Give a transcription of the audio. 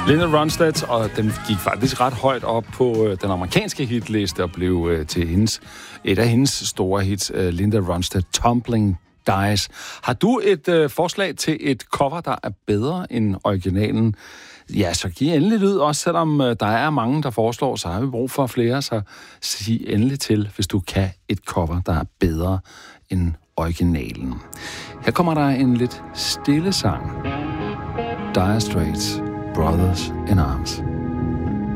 Linda Ronstadt, og den gik faktisk ret højt op på den amerikanske hitliste og blev til et af hendes store hits, Linda Ronstadt, Tumbling Dice. Har du et forslag til et cover, der er bedre end originalen? Ja, så giv endelig lyd, også selvom der er mange, der foreslår, så har vi brug for flere, så sig endelig til, hvis du kan et cover, der er bedre end originalen. Her kommer der en lidt stille sang. Dire Straits, Brothers in Arms.